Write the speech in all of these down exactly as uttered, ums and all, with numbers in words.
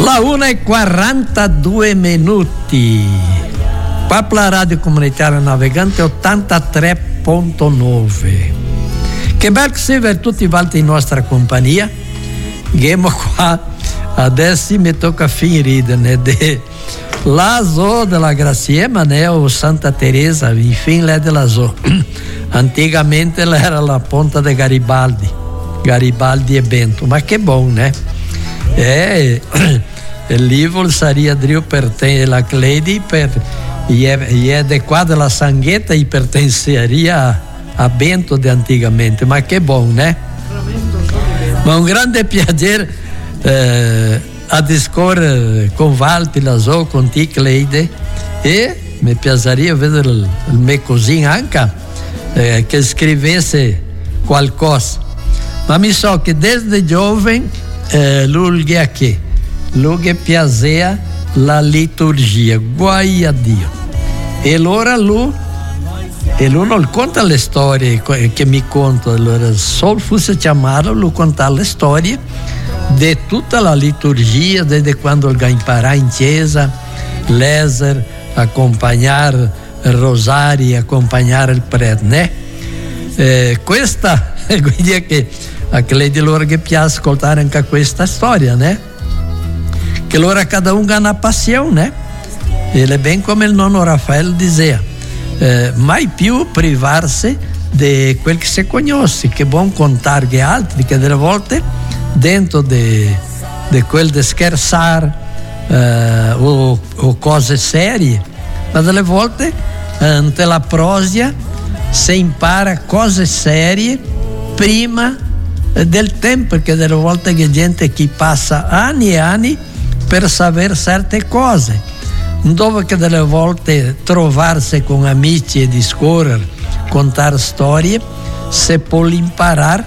La una e quarantadue minuti. Qua per la Radio Comunitaria Navigante ottantatré virgola nove. Che bello sia per tutti i volti in nostra compagnia. Gemo qua, adesso mi tocca finire, né? De la zoo della Graciema, né? O Santa Teresa, infine è della zoo. Anticamente era la ponta di Garibaldi, Garibaldi e Bento, ma che buono, né? Eh, il libro sarebbe Drio pertence la Cledi per e è di qua della Sanghetta e pertenceria a Bento di anticamente, ma che buono, né? Ma un grande piacere eh, a discorrere con Valti la zoo, con te Cleide, e mi piacerebbe vedere il, il mio così anche eh, che scrivesse qualcosa, ma mi so che desde giovane eh, lui che che lui che piaceva la liturgia, guai a Dio, e allora lui e lui non conta le storie che mi conta, allora solo fosse chiamato lui conta le storie di tutta la liturgia, desde quando il imparare in chiesa, leggere, accompagnare il rosario, accompagnare il prete, né? Eh, questa quindi che a che di loro che piace ascoltare anche questa storia, né? Che loro cada uno ha una passione, e è ben come il nonno Raffaele diceva, eh, mai più privarsi di quel che si conosce, che buon contare che altri, che delle volte dentro di quel di scherzare eh, o, o cose serie, ma delle volte ante la prosia si impara cose serie prima del tempo, perché delle volte che gente che passa anni e anni per sapere certe cose, dopo che delle volte trovarsi con amici e discorrere, contare storie, si può imparare,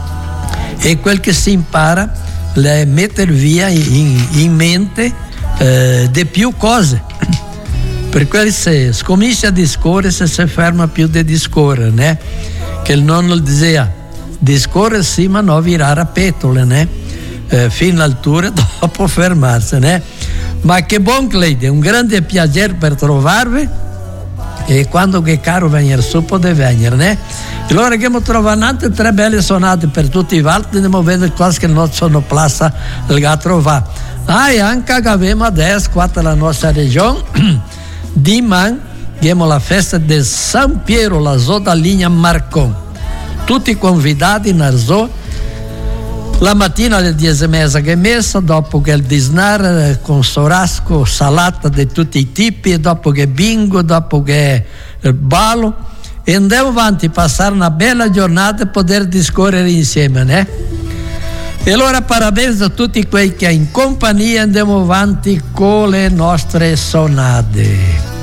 e quel che si impara è mettere via in, in mente eh, di più cose. Per cui se comincia a discorrere, se si ferma più di discorrere, né? Che il nonno diceva, discorrere sì ma non virare a petole, né? Eh, fino all'altura dopo fermarsi, né? Ma che buon Cleide, un grande piacere per trovarvi, e quando che caro venire su potete venire, né? E allora che abbiamo trovato tre belle sonate per tutti i valti, andiamo a vedere cose che non sono plassa a trovare. Ah, e anche che abbiamo adesso qua nella nostra regione di Man, abbiamo la festa di San Piero, la zoo da linea Marcon. Tutti convidati nel zoo. La mattina alle dieci e mezza che è messa, dopo che il disnar con sorasco, salata di tutti i tipi, e dopo che bingo, dopo che il ballo, e andiamo avanti a passare una bella giornata e poter discorrere insieme, né? E allora parabéns a tutti quelli che in compagnia andiamo avanti con le nostre sonate.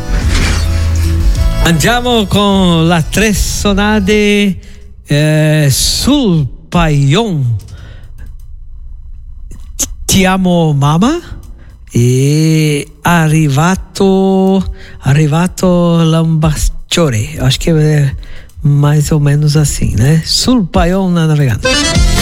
Andiamo con la tre sonate eh, sul Paion. Ti amo mamma, e arrivato arrivato l'ambasciore, acho que é mais ou menos assim, né? Sul Paion na Navigante.